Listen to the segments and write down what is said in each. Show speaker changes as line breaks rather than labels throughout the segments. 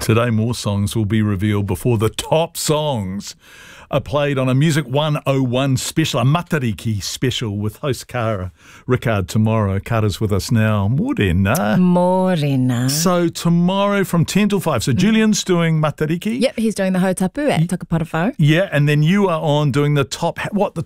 Today, more songs will be revealed before the top songs are played on a Music 101 special, a Matariki special with host Kara Rickard tomorrow. Kara's with us now. Morena.
Morena.
So tomorrow from 10 till 5. So Julian's doing Matariki.
Yep, he's doing the hautapu at Takaparawhau.
Yeah, and then you are on doing the top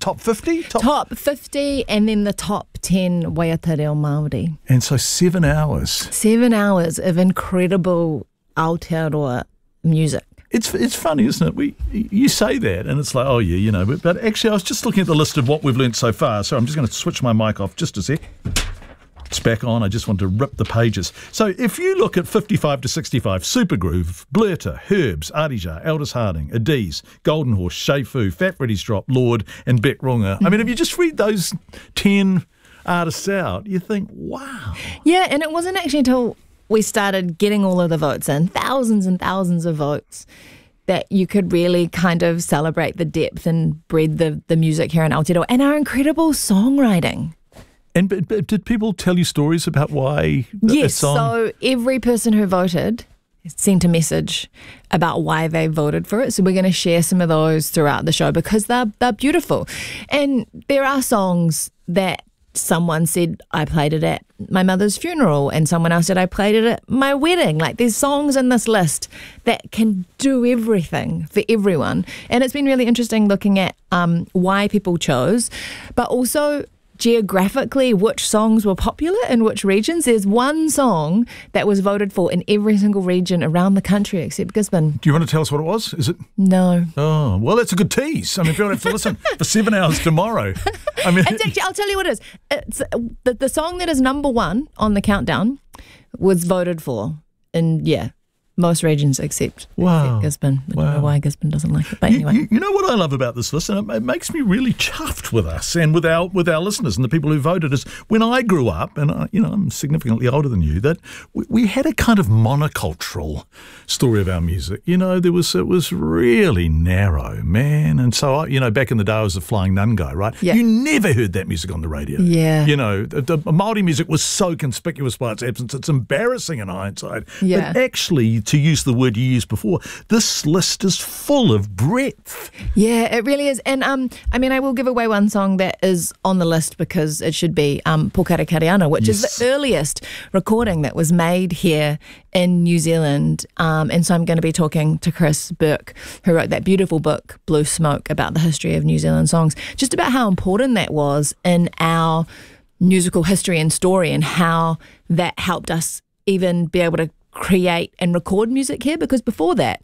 50?
Top 50 and then the top 10 Waiata Reo Māori.
And so 7 hours.
7 hours of incredible Aotearoa music.
It's funny, isn't it? You say that and it's like, oh yeah, you know, but actually I was just looking at the list of what we've learnt so far. So I'm just going to switch my mic off just a sec. It's back on. I just want to rip the pages. So if you look at 55 to 65, Supergroove, Blurter, Herbs, Arija, Aldous Harding, Adiz, Golden Horse, Shea Fu, Fat Freddy's Drop, Lord and Beck Runga. I mean, if you just read those 10 artists out, you think, wow.
Yeah, and it wasn't actually until we started getting all of the votes in, thousands and thousands of votes, that you could really kind of celebrate the depth and breadth the music here in Aotearoa and our incredible songwriting.
And but did people tell you stories about why
Yes,
a song?
so every person who voted sent a message about why they voted for it. So we're going to share some of those throughout the show because they're beautiful. And there are songs that someone said, I played it at my mother's funeral, and someone else said, I played it at my wedding. Like, there's songs in this list that can do everything for everyone. And it's been really interesting looking at why people chose, but also geographically which songs were popular in which regions. There's one song that was voted for in every single region around the country except Gisborne.
Do you want to tell us what it was? Is it?
No.
Oh, well, that's a good tease. I mean, if you don't have to listen for 7 hours tomorrow. I mean,
It's actually, I'll tell you what it is. It's the song that is number one on the countdown was voted for in, most regions except Gisborne. I don't know why Gisborne doesn't like it, but anyway.
You know what I love about this list, and it makes me really chuffed with us and with our listeners and the people who voted, is when I grew up, and I'm significantly older than you, that we had a kind of monocultural story of our music. You know, it was really narrow, man. And so, back in the day, I was a Flying Nun guy, right?
Yeah.
You never heard that music on the radio.
Yeah.
You know, the Māori music was so conspicuous by its absence. It's embarrassing in hindsight.
Yeah.
But actually, to use the word you used before, this list is full of breadth.
Yeah, it really is. And I will give away one song that is on the list because it should be Pokare Kariana, which is the earliest recording that was made here in New Zealand. And so I'm going to be talking to Chris Burke, who wrote that beautiful book, Blue Smoke, about the history of New Zealand songs, just about how important that was in our musical history and story and how that helped us even be able to create and record music here, because before that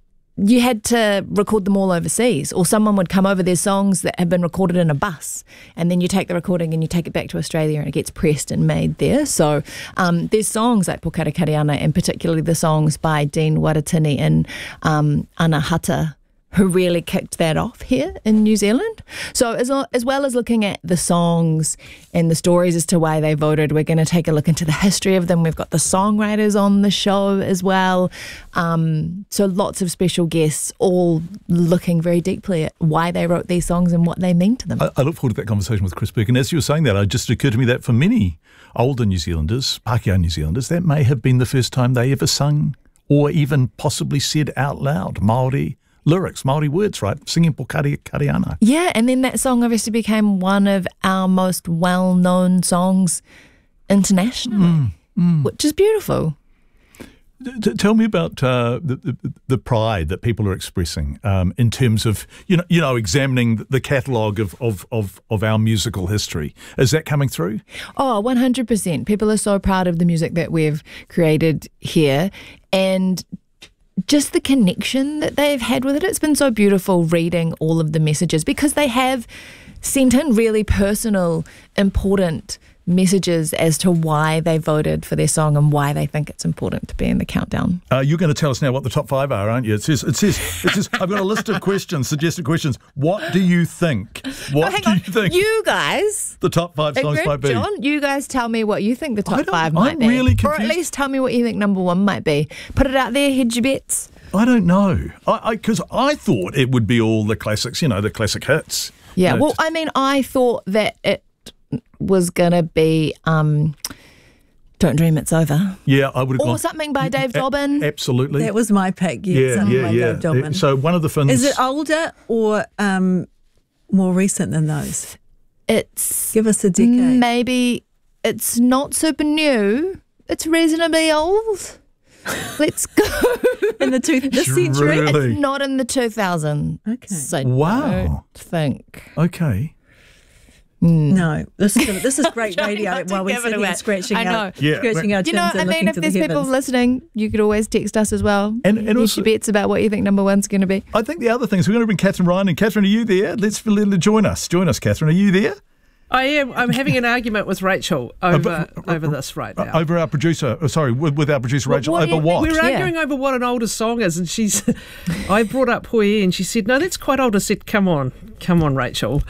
you had to record them all overseas, or someone would come over their songs that had been recorded in a bus, and then you take the recording and you take it back to Australia and it gets pressed and made there. So there's songs like Pokare Kariana, and particularly the songs by Dean Waratini and Anahata, who really kicked that off here in New Zealand. So as well as looking at the songs and the stories as to why they voted, we're going to take a look into the history of them. We've got the songwriters on the show as well. So lots of special guests, all looking very deeply at why they wrote these songs and what they mean to them.
I look forward to that conversation with Chris Burke. And as you were saying that, it just occurred to me that for many older New Zealanders, Pākehā New Zealanders, that may have been the first time they ever sung or even possibly said out loud Māori lyrics, Māori words, right? Singing Pokare Kariana.
Yeah, and then that song obviously became one of our most well-known songs internationally, which is beautiful.
Tell me about the pride that people are expressing in terms of examining the catalogue of our musical history. Is that coming through?
Oh, 100%. People are so proud of the music that we've created here, and just the connection that they've had with it. It's been so beautiful reading all of the messages, because they have sent in really personal, important messages as to why they voted for their song and why they think it's important to be in the countdown.
You're going to tell us now what the top 5 are, aren't you? It says I've got a list of questions, suggested questions. What do you think? What do you think?
You guys,
the top 5 songs might be.
John, you guys tell me what you think the top 5 might be.
I'm really confused.
Or at least tell me what you think number 1 might be. Put it out there, hedge your bets.
I don't know. Because I thought it would be all the classics, the classic hits.
Yeah, I thought that it was going to be Don't Dream It's Over.
Yeah, I would have gone.
Or something by Dave Dobbin.
Absolutely.
That was my pick. Yeah, something by Dave Dobbin.
So one of the films.
Is it older or more recent than those? Give us a decade.
Maybe it's not super new. It's reasonably old. Let's go.
In this century?
Really?
It's not in the 2000s.
Okay.
So
Wow.
don't think.
Okay.
No, this is great radio
not to
while we're
give it
sitting
away.
and scratching
I know.
our
Yeah.
scratching our chins
You know, I
and
mean,
looking
if
to
there's
the
people
heavens.
listening, you could always text us as well.
And
Use
also-
your bets about what you think number one's going to be.
I think the other thing is we're going to bring Catherine Ryan in. Catherine, are you there? Let's join us. Join us, Catherine. Are you there?
I am. I'm having an argument with Rachel over this right now.
Over our producer. Sorry, with our producer Rachel.
what do
Over
you
what?
think?
We're
Yeah.
arguing over what an older song is, and I brought up Poye, and she said, "No, that's quite old." I said, "Come on, Rachel."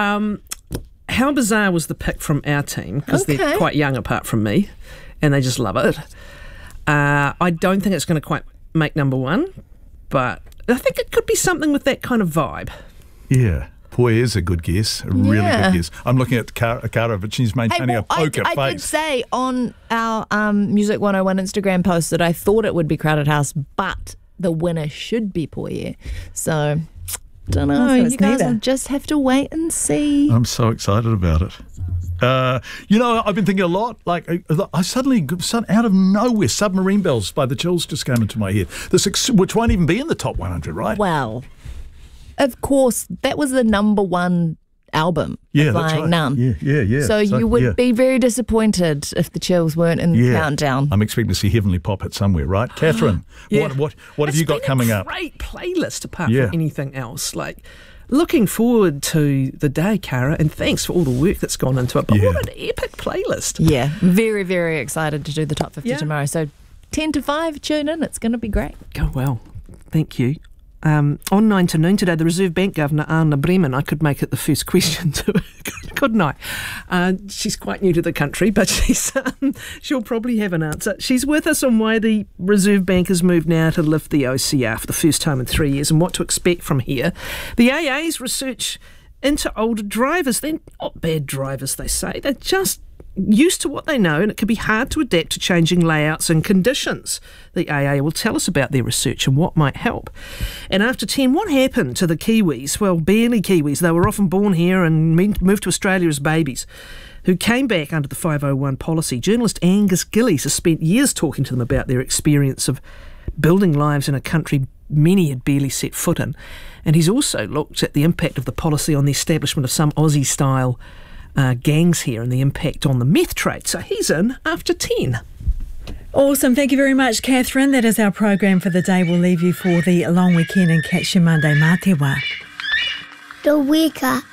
How bizarre was the pick from our team, because
Okay.
they're quite young apart from me, and they just love it. I don't think it's going to quite make number one, but I think it could be something with that kind of vibe.
Yeah. Boy, is a good guess. A really
Yeah.
good guess. I'm looking at Cara, but she's maintaining a poker
I did
face.
say on our Music 101 Instagram post that I thought it would be Crowded House, but the winner should be Poye. So, don't know.
so it's
You guys
neither.
will just have to wait and see.
I'm so excited about it. I've been thinking a lot. Like, I suddenly, out of nowhere, Submarine Bells by the Chills just came into my head. Which won't even be in the top 100, right?
Well, of course, that was the number one album,
Yeah,
The
that's
Flying
right.
Nun.
Yeah.
So you would be very disappointed if the Chills weren't in the countdown.
I'm expecting to see Heavenly Pop hit somewhere, right? Catherine,
Yeah.
what have you got coming up?
Great playlist apart
Yeah.
from anything else. Like, looking forward to the day, Cara, and thanks for all the work that's gone into it. But
Yeah.
what an epic playlist!
Yeah, very, very excited to do the top 50
Yeah.
tomorrow. So 10 to 5, tune in. It's going to be great.
Go well. Thank you. On 9 to noon today, the Reserve Bank Governor, Anna Bremen, I could make it the first question to her, couldn't I? She's quite new to the country, but she'll probably have an answer. She's with us on why the Reserve Bank has moved now to lift the OCR for the first time in 3 years and what to expect from here. The AA's research into older drivers. They're not bad drivers, they say. They're just used to what they know, and it can be hard to adapt to changing layouts and conditions. The AA will tell us about their research and what might help. And after 10, what happened to the Kiwis? Well, barely Kiwis. They were often born here and moved to Australia as babies, who came back under the 501 policy. Journalist Angus Gillies has spent years talking to them about their experience of building lives in a country many had barely set foot in. And he's also looked at the impact of the policy on the establishment of some Aussie-style gangs here and the impact on the meth trade. So he's in after 10.
Awesome. Thank you very much, Catherine. That is our program for the day. We'll leave you for the long weekend and catch you Monday. Mā te wā.
The Weka.